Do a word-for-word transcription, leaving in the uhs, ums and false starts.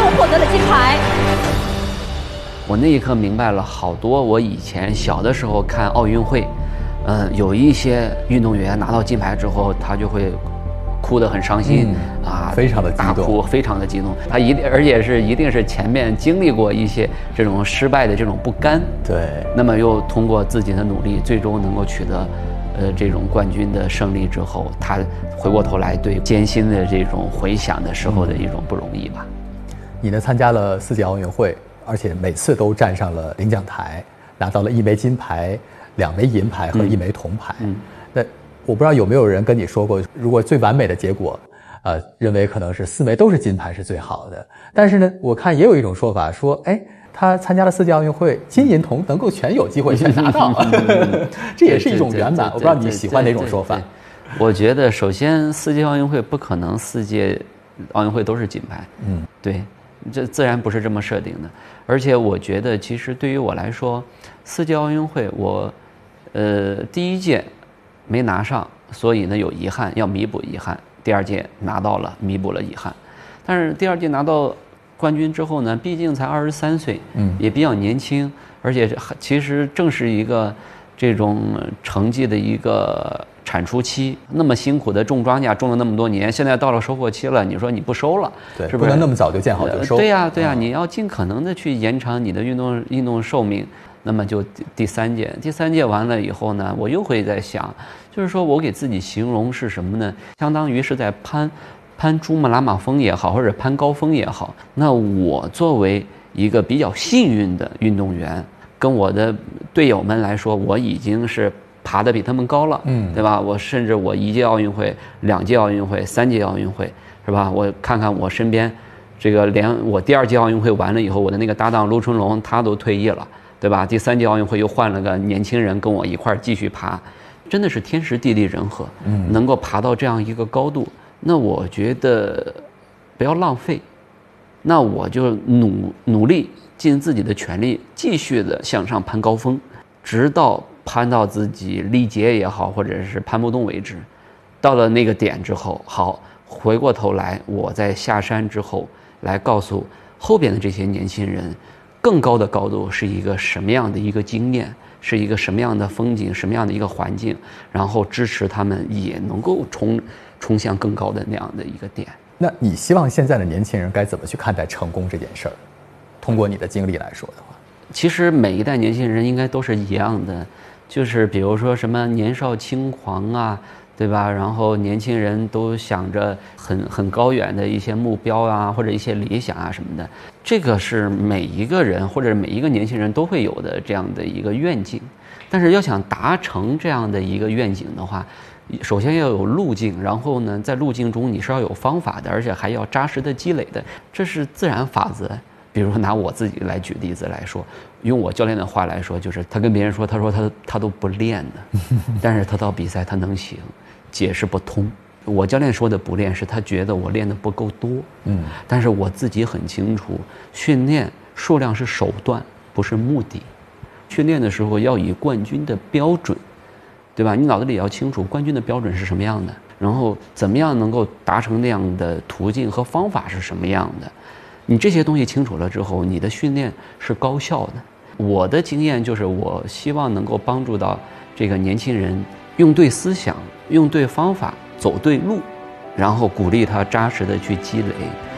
获得了金牌。 我那一刻明白了好多我以前小的时候看奥运会，嗯、呃，有一些运动员拿到金牌之后，他就会哭得很伤心、 嗯、 啊， 非常的大哭，非常的激动。他一定，而且是一定是前面经历过一些这种失败的这种不甘， 对， 那么又通过自己的努力，最终能够取得，呃，这种冠军的胜利之后，他回过头来对艰辛的这种回想的时候的一种不容易吧。 你呢，参加了四届奥运会，而且每次都站上了领奖台，拿到了一枚金牌、两枚银牌和一枚铜牌。嗯，那我不知道有没有人跟你说过，如果最完美的结果，呃，认为可能是四枚都是金牌是最好的。但是呢，我看也有一种说法说，哎，他参加了四届奥运会，金银铜能够全有机会全拿到，这也是一种圆满。我不知道你喜欢哪种说法。 我觉得首先四届奥运会不可能四届奥运会都是金牌。嗯，对。这自然不是这么设定的，而且我觉得，其实对于我来说，四届奥运会我，呃，第一届没拿上，所以呢有遗憾，要弥补遗憾。第二届拿到了，弥补了遗憾。但是第二届拿到冠军之后呢，毕竟才二十三岁，嗯，也比较年轻，而且其实正是一个这种成绩的一个产出期，那么辛苦的种庄稼种了那么多年，现在到了收获期了，你说你不收了， 对， 是不是？ 不能那么早就见好就收。 对呀、啊，对呀、啊，你要尽可能的去延长你的运动运动寿命。那么就第三届，第三届完了以后呢，我又会在想，就是说我给自己形容是什么呢？相当于是在攀攀珠穆朗玛峰也好，或者攀高峰也好。那我作为一个比较幸运的运动员，跟我的队友们来说，我已经是爬得比他们高了，嗯，对吧？我甚至我一届奥运会、两届奥运会、三届奥运会，是吧？我看看我身边，这个连我第二届奥运会完了以后，我的那个搭档陆春龙他都退役了，对吧？第三届奥运会又换了个年轻人跟我一块儿继续爬，真的是天时地利人和，嗯，能够爬到这样一个高度，那我觉得不要浪费，那我就努努力尽自己的全力，继续的向上攀高峰，直到攀到自己力竭也好，或者是攀不动为止。到了那个点之后，好，回过头来，我在下山之后来告诉后边的这些年轻人，更高的高度是一个什么样的一个经验，是一个什么样的风景，什么样的一个环境，然后支持他们也能够冲冲向更高的那样的一个点。 那你希望现在的年轻人该怎么去看待成功这件事儿？通过你的经历来说的话， 其实每一代年轻人应该都是一样的，就是比如说什么年少轻狂啊，对吧？然后年轻人都想着很很高远的一些目标啊，或者一些理想啊什么的，这个是每一个人或者每一个年轻人都会有的这样的一个愿景。但是要想达成这样的一个愿景的话，首先要有路径，然后呢，在路径中你是要有方法的，而且还要扎实的积累的，这是自然法则。比如拿我自己来举例子来说，用我教练的话来说，就是他跟别人说，他说他他都不练的，但是他到比赛他能行，解释不通。我教练说的不练是他觉得我练的不够多，嗯，但是我自己很清楚，训练数量是手段，不是目的。训练的时候要以冠军的标准，对吧？你脑子里要清楚冠军的标准是什么样的，然后怎么样能够达成那样的途径和方法是什么样的。你这些东西清楚了之后，你的训练是高效的。我的经验就是，我希望能够帮助到这个年轻人用对思想，用对方法，走对路，然后鼓励他扎实的去积累。